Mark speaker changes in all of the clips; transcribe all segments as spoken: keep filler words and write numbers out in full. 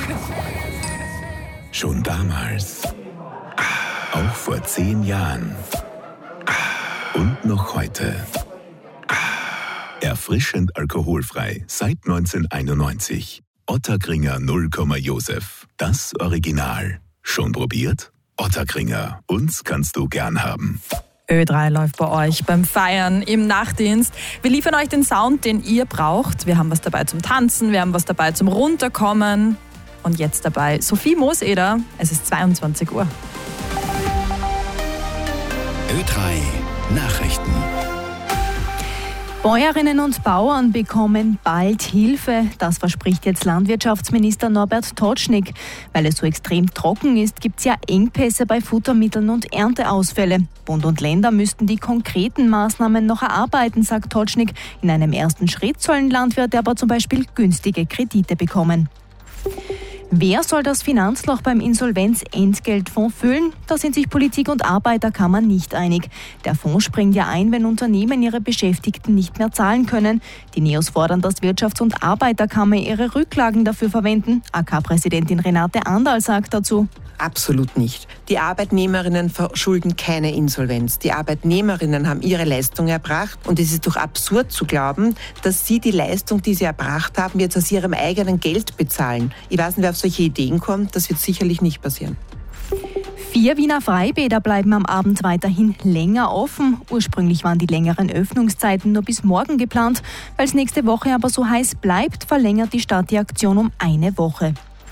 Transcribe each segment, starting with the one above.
Speaker 1: Schon damals, auch vor zehn Jahren und noch heute. Erfrischend alkoholfrei seit neunzehnhunderteinundneunzig. Ottakringer null Komma Josef. Das Original. Schon probiert? Ottakringer. Uns kannst du gern haben.
Speaker 2: Ö drei läuft bei euch beim Feiern im Nachtdienst. Wir liefern euch den Sound, den ihr braucht. Wir haben was dabei zum Tanzen, wir haben was dabei zum Runterkommen. Und jetzt dabei Sophie Mooseder. Es ist zweiundzwanzig Uhr.
Speaker 1: Ö drei Nachrichten.
Speaker 3: Bäuerinnen und Bauern bekommen bald Hilfe. Das verspricht jetzt Landwirtschaftsminister Norbert Totschnig. Weil es so extrem trocken ist, gibt es ja Engpässe bei Futtermitteln und Ernteausfälle. Bund und Länder müssten die konkreten Maßnahmen noch erarbeiten, sagt Totschnig. In einem ersten Schritt sollen Landwirte aber zum Beispiel günstige Kredite bekommen. Wer soll das Finanzloch beim Insolvenzentgeltfonds füllen? Da sind sich Politik und Arbeiterkammer nicht einig. Der Fonds springt ja ein, wenn Unternehmen ihre Beschäftigten nicht mehr zahlen können. Die Neos fordern, dass Wirtschafts- und Arbeiterkammer ihre Rücklagen dafür verwenden. A K-Präsidentin Renate Anderl sagt dazu:
Speaker 4: Absolut nicht. Die Arbeitnehmerinnen verschulden keine Insolvenz. Die Arbeitnehmerinnen haben ihre Leistung erbracht und es ist doch absurd zu glauben, dass sie die Leistung, die sie erbracht haben, jetzt aus ihrem eigenen Geld bezahlen. Ich weiß nicht, wer auf solche Ideen kommt. Das wird sicherlich nicht passieren.
Speaker 3: Vier Wiener Freibäder bleiben am Abend weiterhin länger offen. Ursprünglich waren die längeren Öffnungszeiten nur bis morgen geplant. Weil es nächste Woche aber so heiß bleibt, verlängert die Stadt die Aktion um eine Woche.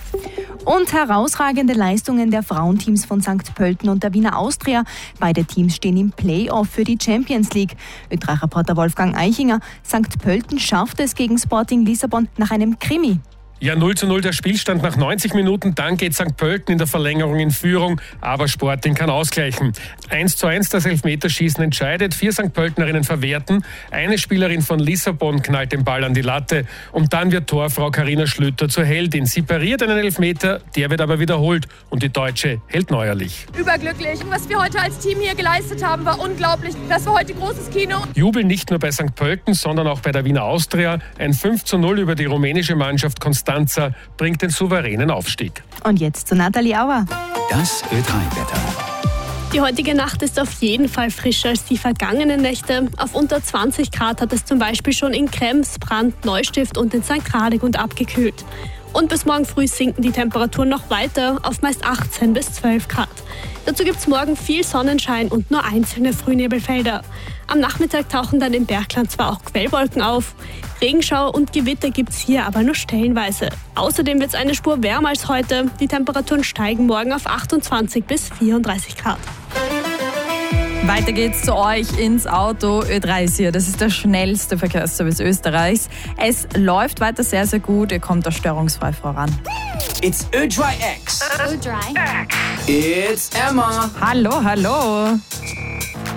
Speaker 3: Und herausragende Leistungen der Frauenteams von Sankt Pölten und der Wiener Austria. Beide Teams stehen im Play-Off für die Champions League. Ö drei Reporter Wolfgang Eichinger. Sankt Pölten schafft es gegen Sporting Lissabon nach einem Krimi.
Speaker 5: Ja, null zu null der Spielstand nach neunzig Minuten, dann geht Sankt Pölten in der Verlängerung in Führung, aber Sporting kann ausgleichen. eins zu eins das Elfmeterschießen entscheidet, vier Sankt Pöltenerinnen verwerten, eine Spielerin von Lissabon knallt den Ball an die Latte und dann wird Torfrau Carina Schlüter zur Heldin. Sie pariert einen Elfmeter, der wird aber wiederholt und die Deutsche hält neuerlich.
Speaker 6: Überglücklich. Was wir heute als Team hier geleistet haben, war unglaublich. Das war heute großes Kino.
Speaker 5: Jubel nicht nur bei Sankt Pölten, sondern auch bei der Wiener Austria. Ein fünf zu null über die rumänische Mannschaft Konstanz bringt den souveränen Aufstieg.
Speaker 3: Und jetzt zu Nathalie Auer.
Speaker 1: Das Ö drei Wetter.
Speaker 7: Die heutige Nacht ist auf jeden Fall frischer als die vergangenen Nächte. Auf unter zwanzig Grad hat es zum Beispiel schon in Krems, Brand, Neustift und in Sankt Radegund abgekühlt. Und bis morgen früh sinken die Temperaturen noch weiter auf meist achtzehn bis zwölf Grad. Dazu gibt es morgen viel Sonnenschein und nur einzelne Frühnebelfelder. Am Nachmittag tauchen dann im Bergland zwar auch Quellwolken auf. Regenschauer und Gewitter gibt es hier aber nur stellenweise. Außerdem wird es eine Spur wärmer als heute. Die Temperaturen steigen morgen auf achtundzwanzig bis vierunddreißig Grad.
Speaker 2: Weiter geht's zu euch ins Auto. Ö drei ist hier. Das ist der schnellste Verkehrsservice Österreichs. Es läuft weiter sehr, sehr gut. Ihr kommt da störungsfrei voran.
Speaker 8: It's Ö drei X.
Speaker 6: Ö drei.
Speaker 8: It's Emma.
Speaker 2: Hallo, hallo.